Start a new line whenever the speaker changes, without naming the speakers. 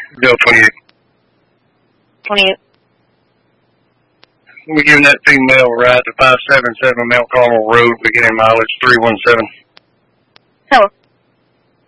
Bill 28.
28.
We're giving that female a ride to 577 Mount Carmel Road, beginning mileage 317.
Hello.